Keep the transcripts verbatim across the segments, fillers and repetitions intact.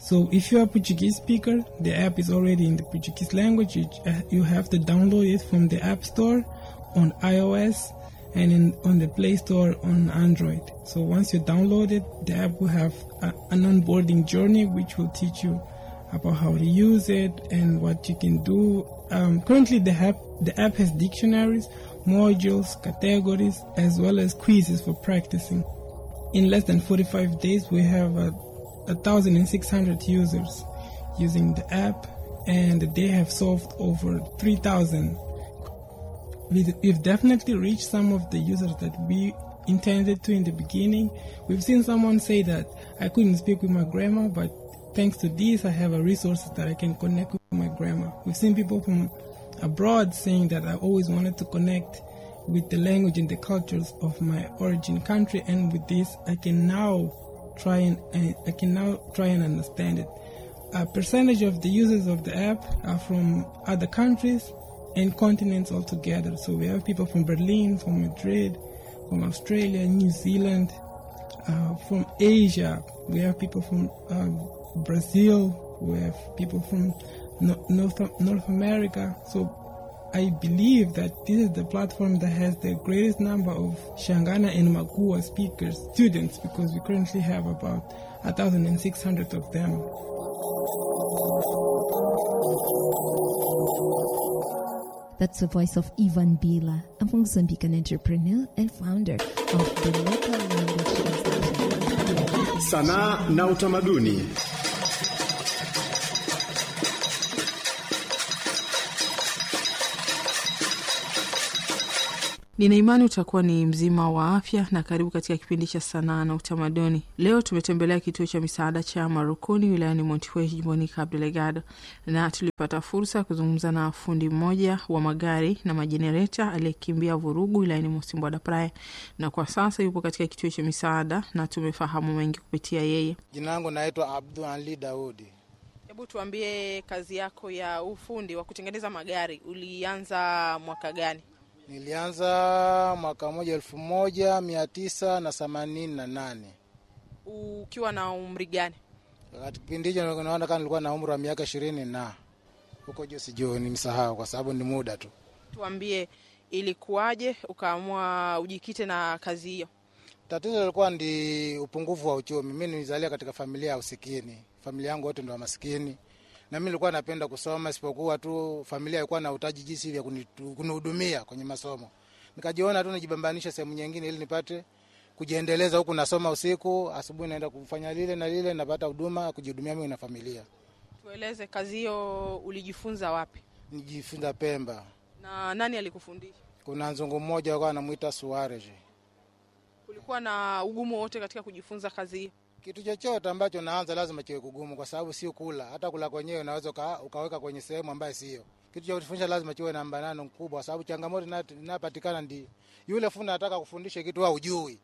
So if you are a Portuguese speaker, the app is already in the Portuguese language. You, uh, you have to download it from the App Store on iOS and in, on the Play Store on Android. So once you download it, the app will have a, an onboarding journey which will teach you about how to use it and what you can do. Um, currently, the app, the app has dictionaries, modules, categories, as well as quizzes for practicing. In less than forty-five days, we have a, one thousand six hundred users using the app, and they have solved over three thousand. We've definitely reached some of the users that we intended to in the beginning. We've seen someone say that I couldn't speak with my grandma, but thanks to this, I have a resource that I can connect with my grandma. We've seen people from abroad saying that I always wanted to connect with the language and the cultures of my origin country, and with this, I can now try and uh, I can now try and understand it. A percentage of the users of the app are from other countries and continents altogether. So we have people from Berlin, from Madrid, from Australia, New Zealand, uh, from Asia. We have people from uh, Brazil. We have people from no- North North America. So I believe that this is the platform that has the greatest number of Shangana and Makua speakers, students, because we currently have about one thousand six hundred of them. That's the voice of Ivan Bila, a Mozambican entrepreneur and founder of the local language translation. Sanaa na utamaduni. Nina imani utakuwa ni mzima wa afya na karibu katika kipindi cha sanaa na utamaduni. Leo tumetembelea kituo cha misaada cha Marukuni wilayani Montevideo jimboni Cabo Delgado, na tulipata fursa kuzungumza na fundi mmoja wa magari na majenereta aliyekimbia vurugu wilayani Mocimboa da Praia, na kwa sasa yupo katika kituo cha misaada na tumefahamu mengi kupitia yeye. Jina langu naitwa Abdul Ali Daudi. Hebu tuambie, kazi yako ya ufundi wa kutengeneza magari ulianza mwaka gani? Nilianza mwaka moja elfu moja mia tisa na themanini na nane. Ukiwa na umri gani? Katika kipindi hicho naona kama nilikuwa na umri wa miaka ishirini na huko juu sijui, nimsahau kwa sababu ni muda tu. Tuambie, ilikuwaje ukaamua ujikite na kazi hiyo? Tatizo lilikuwa ndi upungufu wa uchumi. Mimi nilizalia katika familia ya usikini. Familia yangu wote ndio maskini. Na mimi nilikuwa napenda kusoma, isipokuwa tu familia ilikuwa na utaji jinsi vya kunihudumia kwenye masomo. Nikajiona tu nijibambanisha sehemu nyingine ili nipate kujiendeleza, huku nasoma usiku, asubuhi naenda kufanya lile na lile, napata huduma kujihudumia mimi na familia. Tueleze, kazi hiyo ulijifunza wapi? Nijifunza Pemba. Na nani alikufundisha? Kuna nzungu mmoja alikuwa anamuita Suarez. Kulikuwa na ugumu wote katika kujifunza kazi hiyo? Kitu chochote ambacho naanza lazima kiwe kugumu, kwa sababu sio kula. Hata kula kwenyewe unaweza uka, ukaweka kwenye sehemu ambayo sio. Kitu cha kufundisha lazima kiwe na mbanano mkubwa, kwa sababu changamoto inapatikana ndi yule fundi anataka kufundisha kitu au hujui.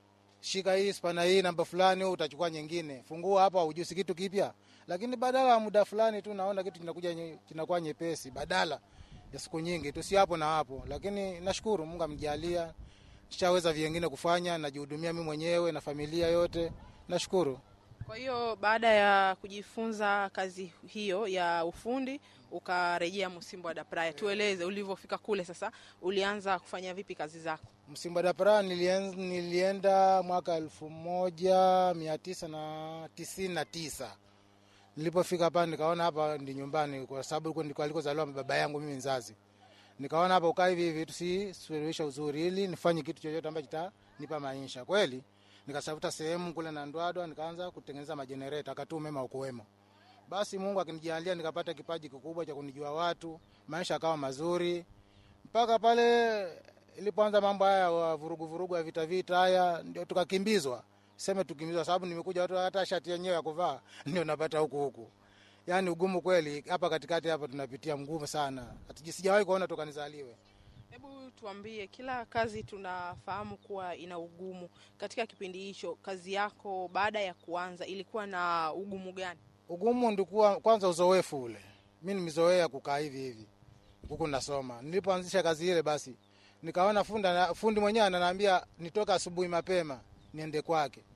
Shika hii spana hii namba fulani, wewe utachukua nyingine. Fungua hapa, hujui kitu kipya. Lakini badala ya muda fulani tu naona kitu kinakuja kinakuwa nyepesi, badala ya siku nyingi tu, si hapo na hapo. Lakini nashukuru Mungu amjalia, nishaweza vingine kufanya, najihudumia mimi mwenyewe na familia yote. Nashukuru. Kwa hiyo baada ya kujifunza kazi hiyo ya ufundi ukarejea Mocimboa da Praia. Tueleze ulivyofika kule sasa, ulianza kufanya vipi kazi zako? Mocimboa da Praia nilienda, nilienda mwaka elfu moja mia tisa tisini na tisa. Nilipofika hapa nikaona hapa ndi nyumbani, kwa sababu ndiko alikozaliwa baba yangu mimi mzazi. Nikaona hapa ukaa hivi hivi tusisuluhisha uzuri ili nifanye kitu chochote ambacho kitanipa maisha. Kweli nikasafuta sehemu kule na Ndwadwa, nikaanza kutengeneza majenereta, akatu mema ukuwemo. Basi Mungu akinijalia nikapata kipaji kikubwa cha kunijua watu, maisha yakawa mazuri. Mpaka pale ilipoanza mambo haya vurugu vurugu ya vita vita haya, ndio tukakimbizwa. Sema tukimbizwa sababu nimekuja watu hata shati yenyewe ya kuvaa ndio napata huku huku. Yaani ugumu kweli hapa katikati hapa tunapitia mgumu sana. Hatujisijawahi kuona toka nizaliwe. Hebu tuambie, kila kazi tunafahamu kuwa ina ugumu. Katika kipindi hicho kazi yako baada ya kuanza ilikuwa na ugumu gani? Ugumu ndikuwa kwanza uzoefu ule. Mimi nimezoea kukaa hivi hivi huko nasoma. Nilipoanzisha kazi ile basi nikaona fundi fundi mwenyewe ananiambia nitoka asubuhi mapema niende kwake.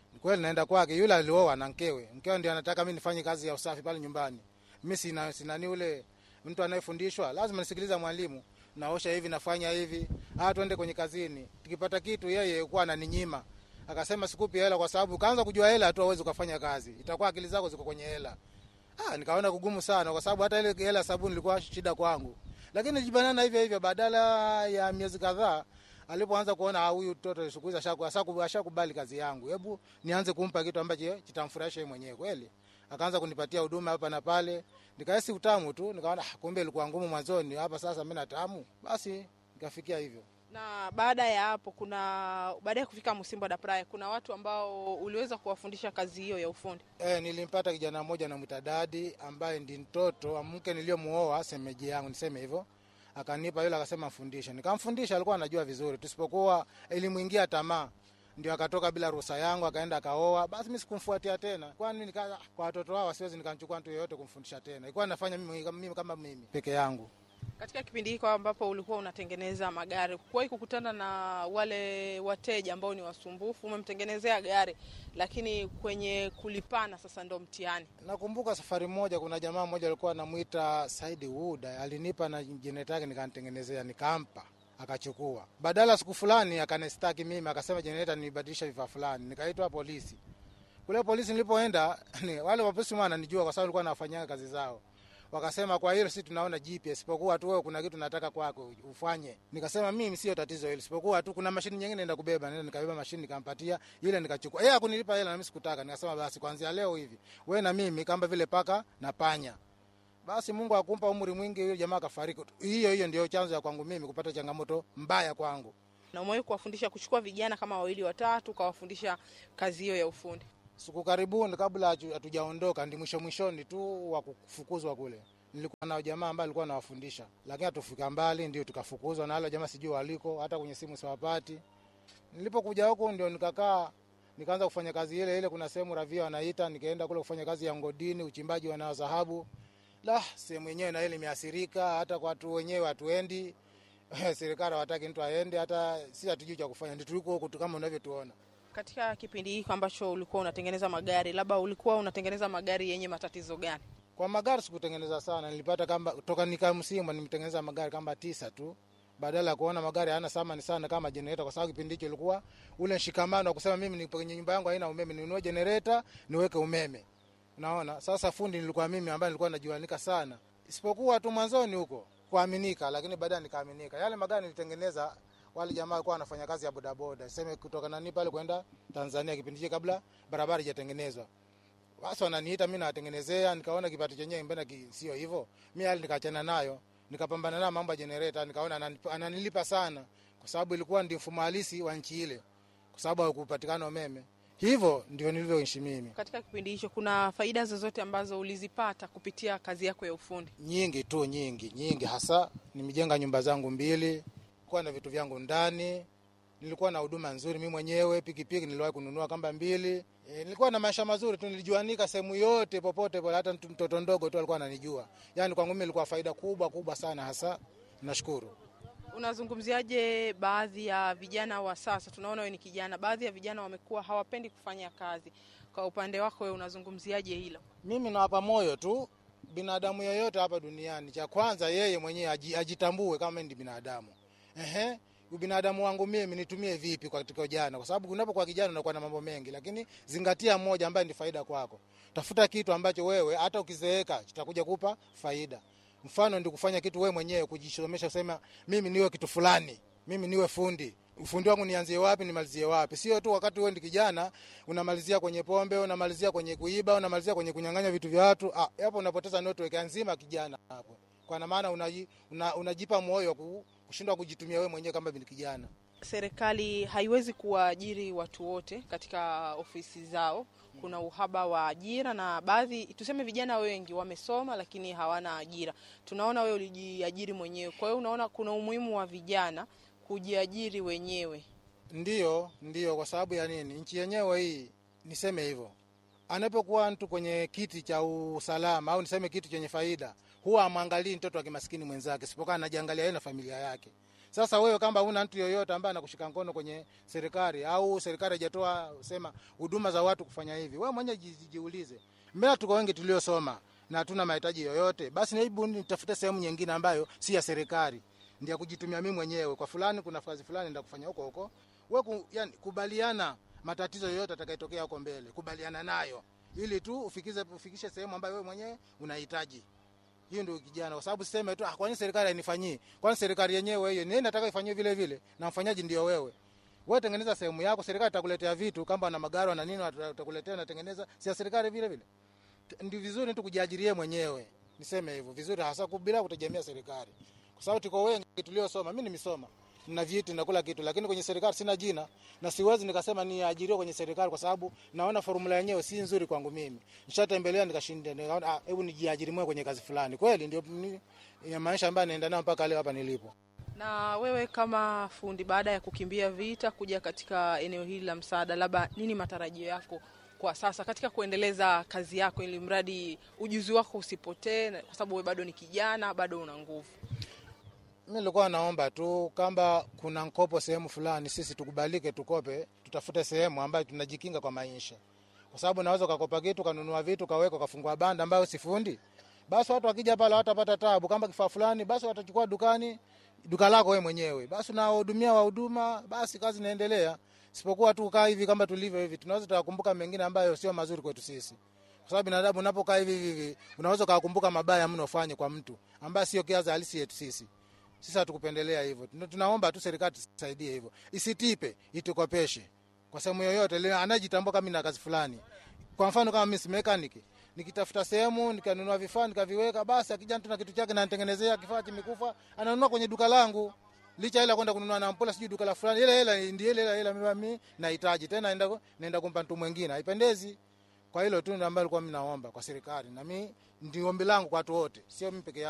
Kweli naenda kwake, yule alioa na mkewe. Mkewe ndio anataka mimi nifanye kazi ya usafi pale nyumbani. Mimi sina sina ni ule mtu anayefundishwa, lazima nisikiliza mwalimu. Naosha hivi, nafanya hivi. Ah, twende kwenye kazini. Tukipata kitu yeye kwa ananinyima. Akasema sikupi hela kwa sababu kaanza kujua hela tu hauwezi kufanya kazi. Itakuwa akili zako ziko kwenye hela. Ah, nikaona kugumu sana kwa sababu hata ile hela sabuni ilikuwa shida kwangu. Lakini nijibanana hivyo hivyo badala ya miezi kadhaa alipoanza kuona huyu mtoto siku hizi ashaku ashakubali kazi yangu. Hebu nianze kumpa kitu ambacho kitamfurahisha yeye mwenyewe kweli. Akaanza kunipatia huduma hapa na pale. Nikahisi utamu tu, nikaona kumbe ilikuwa ngumu mwanzoni, hapa sasa mimi natamu. Basi nikafikia hivyo. Na baada ya hapo kuna baada ya kufika Musimbo da Praia kuna watu ambao uliweza kuwafundisha kazi hiyo ya ufundi. Eh, nilimpata kijana mmoja na mtadadi ambaye ndi mtoto wa mke niliyomuoa semeji yangu, niseme hivyo. Akanipa yule akasema mfundishe. Nikamfundisha, alikuwa anajua vizuri. Tusipokuwa elimuingia tamaa. Ndio akatoka bila ruhusa yangu akaenda akaoa. Basi mimi sikumfuatia tena. Kwani nika kwa watoto wao siwezi nikamchukua mtu yeyote kumfundisha tena. Ilikuwa nafanya mimi, mimi kama mimi peke yangu. Katika kipindi hiko ambapo ulikuwa unatengeneza magari, kuwahi kukutana na wale wateja ambao ni wasumbufu, umemtengenezea gari lakini kwenye kulipana sasa ndo mtihani? Nakumbuka safari moja kuna jamaa mmoja alikuwa anamuita Said Wood, alinipa na generator yake nikanitengenezea, nikampa akachukua. Badala siku fulani akanistaki mimi, akasema generator nibadilisha vifaa fulani. Nikaitwa polisi. Kule polisi nilipoenda wale wapolisi mwana nijua kwa sababu walikuwa wanafanyia kazi zao. Wakasema kwa hilo sisi tunaona G P S, sipokuwa tu wewe kuna kitu nataka kwako ufanye. Nikasema mimi sio tatizo hilo, sipokuwa tu kuna mashini nyingine naenda kubeba. Nenda nikabeba mashini nikampatia, ile nikachukua. Yeye hakunilipa hela na mimi sikutaka. Nikasema basi kuanzia leo hivi wewe na mimi kama vile paka na panya. Basi Mungu akumpa umri mwingi, yule jamaa akafariki. Hiyo hiyo ndio chanzo ya kwangu mimi kupata changamoto mbaya kwangu. Na umewahi kuwafundisha kuchukua vijana kama wawili watatu kawafundisha kazi hiyo ya ufundi? Siku karibuni kabla hatujaondoka ndi mwisho mwishoni tu wa kufukuzwa kule. Nilikuwa na jamaa ambaye alikuwa anawafundisha. Lakini atufika mbali ndio tukafukuzwa na wale jamaa sijui waliko, hata kwenye simu siwapati. Nilipokuja huko ndio nikakaa nikaanza kufanya kazi ile ile, kuna sehemu ravia wanaita, nikaenda kule kufanya kazi ya ngodini, uchimbaji wa dhahabu. La, sehemu yenyewe na ile imeathirika, hata kwa watu wenyewe hatuendi. Serikali hawataki mtu aende, hata si hatujui cha kufanya. Ndio tuliko huko kama unavyotuona. Katika kipindi hiki ambacho ulikuwa unatengeneza magari, labda ulikuwa unatengeneza magari yenye matatizo gani? Kwa magari sikutengeneza sana, nilipata kama toka nika Musimbo nimetengeneza magari kama tisa tu. Badala ya kuona magari hayana thamani sana kama generator, kwa sababu kipindi hicho ilikuwa ule mshikamano wa kusema mimi nipo kwenye nyumba yangu haina umeme, ninunue generator niweke umeme. Unaona? Sasa fundi nilikuwa mimi ambaye nilikuwa najuanika sana. Isipokuwa tu mwanzoni huko kuaminika, lakini baadaye nikaaminika. Yale magari nilitengeneza wale jamaa walikuwa wanafanya kazi ya bodaboda. Sema kutoka nani pale kwenda Tanzania kipindi hicho kabla barabara haijatengenezwa. Basi wananiita mimi nawatengenezea, nikaona kipato chenyewe mbona sio hivyo. Mimi hali nikaachana nayo, nikapambana na mambo ya generator, nikaona ananilipa sana kwa sababu ilikuwa ndio mfumo halisi wa nchi ile. Kwa sababu hakupatikana umeme. Hivyo ndio nilivyoishi mimi. Katika kipindi hicho kuna faida zozote ambazo ulizipata kupitia kazi yako ya ufundi? Nyingi tu, nyingi, nyingi hasa. Nimejenga nyumba zangu mbili, kwa na vitu vyangu ndani. Nilikuwa na huduma nzuri mimi mwenyewe, pikipiki niliwahi kununua kamba mbili. E, nilikuwa na maisha mazuri tu, nilijuanika sehemu yote popote pale, hata mtoto ndogo tu alikuwa ananijua. Yaani kwangu mimi ilikuwa faida kubwa kubwa sana hasa. Nashukuru. Unazungumziaje baadhi ya vijana wa sasa? Tunaona wewe ni kijana, baadhi ya vijana wamekuwa hawapendi kufanya kazi. Kwa upande wako wewe unazungumziaje hilo? Mimi nawapa moyo tu binadamu yoyote hapa duniani. Cha kwanza yeye mwenyewe ajitambue kama ni binadamu. Ehe, ubinadamu wangu mimi nitumie vipi kwa katika ujana? Kwa sababu unapokuwa kijana unakuwa na mambo mengi, lakini zingatia moja ambaye ni faida kwako. Tafuta kitu ambacho wewe hata ukizeeka kitakuja kupa faida. Mfano ndio kufanya kitu wewe mwenyewe, kujisomesha, kusema mimi niwe kitu fulani, mimi niwe fundi. Ufundi wangu nianzie wapi nimalizie wapi? Sio tu wakati wewe ndi kijana unamalizia kwenye pombe, unamalizia kwenye kuiba, unamalizia kwenye kunyang'anya vitu vya watu. Ah, hapo unapoteza network nzima kijana hapo. Kwa maana unaji, una, unajipa moyo kushindwa kujitumia wewe mwenyewe kama bin kijana. Serikali haiwezi kuajiri watu wote katika ofisi zao. Kuna uhaba wa ajira na baadhi tuseme vijana wengi wamesoma lakini hawana ajira. Tunaona wewe ulijiajiri mwenyewe. Kwa hiyo unaona kuna umuhimu wa vijana kujiajiri wenyewe. Ndiyo, ndiyo kwa sababu ya nini? Nchi yenyewe hii niseme hivyo. Anapokuwa mtu kwenye kiti cha usalama au niseme kitu chenye faida, huwa amwangalii mtoto wa kimaskini mwenzake, sipokuwa anajiangalia yeye na familia yake. Sasa wewe kama una mtu yoyote ambaye anakushika mkono kwenye serikali au serikali haijatoa sema huduma za watu kufanya hivi, wewe mwenyewe jiulize. Mbona tuko wengi tuliosoma na hatuna mahitaji yoyote? Basi hebu nitafute sehemu nyingine ambayo si ya serikali, ndio kujitumia mimi mwenyewe. Kwa fulani kuna kazi fulani nenda kufanya huko huko. Wewe ku, yani, kubaliana matatizo yoyote atakayotokea huko mbele, kubaliana nayo ili tu ufikize ufikishe sehemu ambayo wewe mwenyewe unahitaji. Hiyo ndio kijana, kwa sababu sema tu ah, kwa nini serikali hainifanyii? Kwa nini serikali yenyewe hiyo nini nataka ifanywe vile vile na mfanyaji ndio wewe? Wewe tengeneza sehemu yako, serikali itakuletea vitu kama na magari na nini watakuletea na tengeneza, si ya serikali vile vile. Ndio vizuri tu kujiajiria mwenyewe. Niseme hivyo, vizuri hasa bila kutegemea serikali. Kwa sababu tuko wengi tuliosoma, mimi nimesoma, nina vyeti na kula kitu, lakini kwenye serikali sina jina na siwezi nikasema ni ajiriwa kwenye serikali kwa sababu naona formula yenyewe si nzuri kwangu mimi. Nishatembelea nikashinda, nikaona ah, hebu nijiajiri mwenyewe kwenye kazi fulani. Kweli ndio ya maisha ambayo naenda nayo mpaka leo hapa nilipo. Na wewe kama fundi, baada ya kukimbia vita kuja katika eneo hili la msaada, labda nini matarajio yako kwa sasa katika kuendeleza kazi yako ili mradi ujuzi wako usipotee, kwa sababu wewe bado ni kijana, bado una nguvu? Mimi nilikuwa naomba tu kama kuna mkopo sehemu fulani sisi tukubalike tukope, tutafute sehemu ambayo tunajikinga kwa maisha. Kwa sababu naweza kukopa kitu kanunua vitu kaweka kafungua banda ambayo sifundi. Basi watu wakija pale watapata taabu, kama kifaa fulani basi watachukua dukani, duka lako wewe mwenyewe. Basi unahudumia wahuduma, basi kazi inaendelea. Sipokuwa tu kaa hivi kama tulivyo hivi, tunaweza tukakumbuka mengine ambayo sio mazuri kwetu sisi. Kwa sababu binadamu unapokaa hivi hivi, unaweza kukumbuka mabaya mno ufanye kwa mtu ambaye sio kiaza halisi yetu sisi. Sisi hatukupendelea hivyo. Tunaomba tu serikali tusaidie hivyo. Isitipe, itukopeshe. Kwa sababu yoyote ile anajitambua kama ina kazi fulani. Kwa mfano kama mimi si mechanic, nikitafuta sehemu nikanunua vifaa nikaviweka, basi akija mtu na kitu chake na nitengenezea kifaa kimekufa, ananunua kwenye duka langu. Licha ile kwenda kununua na mpola sijui duka la fulani, ile ile ndiye ile ile mimi nahitaji tena naenda naenda kumpa mtu mwingine. Haipendezi. Kwa hilo tu ndio ambalo nilikuwa mimi naomba kwa serikali. Na mimi ndio ombi langu kwa watu wote, sio mimi peke yangu.